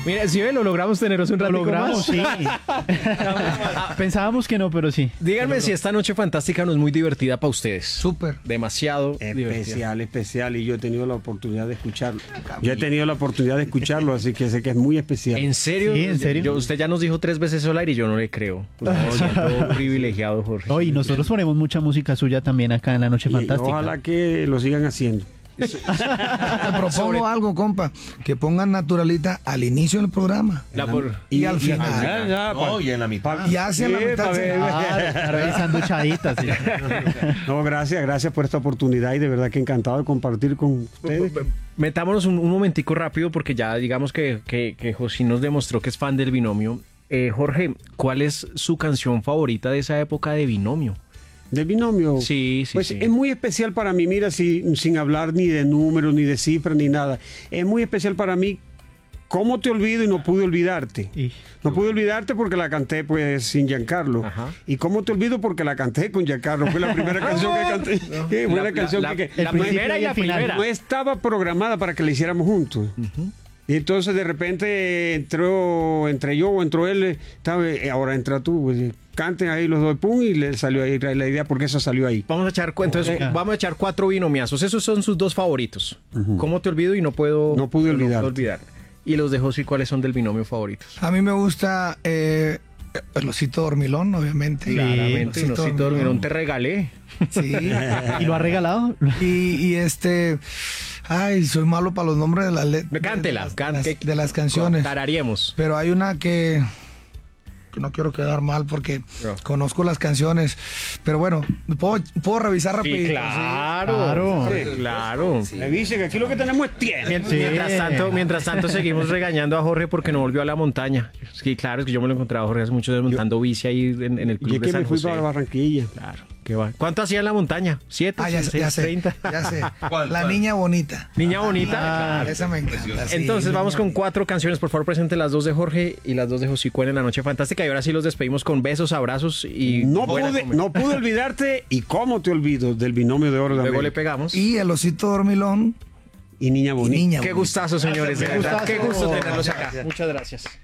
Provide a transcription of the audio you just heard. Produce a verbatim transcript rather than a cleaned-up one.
Mira, si ven, lo logramos tener un rato. Lo logramos, sí. Pensábamos que no, pero sí. Díganme si esta noche fantástica no es muy divertida para ustedes. Súper. Demasiado Especial, divertida. especial, y yo he tenido la oportunidad de escucharlo. Yo he tenido la oportunidad de escucharlo, así que sé que es muy especial. ¿En serio? Sí, ¿en serio? Yo- usted ya nos dijo tres veces al aire y yo no le creo. No, siento privilegiado, Jorge. Hoy nosotros ponemos mucha música suya también acá en la Noche Y Fantástica. ojalá que lo sigan haciendo. Te propongo algo, compa, que pongan Naturalita al inicio del programa La por- y al Ya, final. ya, No, pa- y en la mitad. Y hacia la Sí, mitad. pa' se- ver. Ah, estar ahí sanduchaditas, sí. No, gracias, gracias por esta oportunidad y de verdad que encantado de compartir con ustedes. Metámonos un, un momentico rápido porque ya digamos que, que, que José nos demostró que es fan del Binomio. Eh, Jorge, ¿cuál es su canción favorita de esa época de Binomio? ¿Del Binomio? Sí, sí, Pues sí. es muy especial para mí, mira, si- sin hablar ni de números, ni de cifras, ni nada. Es muy especial para mí. ¿Cómo te olvido y no pude olvidarte? Y- No pude olvidarte porque la canté pues sin Giancarlo. Ajá. ¿Y cómo te olvido? Porque la canté con Giancarlo. Fue la primera canción que canté. Sí, fue la, La- canción la- que, la no- primera y la el final. primera. no estaba programada para que la hiciéramos juntos. Y entonces de repente entró, entre yo o entró él, eh, estaba, eh, ahora entra tú, pues, canten ahí los dos, pum, y le salió ahí la idea porque eso salió ahí. Vamos a echar cu- entonces, Venga. vamos a echar cuatro binomiazos. Esos son sus dos favoritos. ¿Cómo te olvido y no puedo No pude olvidarte. olvidar? Y los de José, ¿cuáles son del binomio favoritos? A mí me gusta eh, el osito dormilón, obviamente. Claramente, El un osito dormilón te regalé. Sí. ¿Y lo ha regalado? Y, y este, ay, soy malo para los nombres de las letras. Cántela, de, las- can- de las- que- de las canciones. Tararíamos. Pero hay una que, que no quiero quedar mal porque No. conozco las canciones. Pero bueno, puedo, puedo revisar rapidito. claro, Claro. sí, claro. Me dice que aquí lo que tenemos es tiempo. Mien- Sí. Mientras tanto, mientras tanto seguimos regañando a Jorge porque no volvió a la montaña. Sí, claro, es que yo me lo encontraba a Jorge hace muchos años montando bici ahí en, en el Y club es de que San me fui José. para Barranquilla. Claro, qué va. ¿Cuánto hacía en la montaña? ¿Siete? Ah, ya, sé, seis, ya sé, treinta? ya sé. ¿Cuál, La cuál? niña bonita. Niña bonita. Ah, esa me encanta. sí, Entonces niña vamos con bonita. cuatro canciones. Por favor, presente las dos de Jorge y las dos de José Cuen en la Noche Fantástica. Y ahora sí los despedimos con besos, abrazos y No buena pude, comida. no pude olvidarte y cómo te olvido del binomio de oro de Luego le América. pegamos. Y el osito dormilón Y niña y bonita. niña Qué bonita. gustazo, señores. de Qué verdad. gustazo. Qué gusto tenerlos acá. Muchas gracias.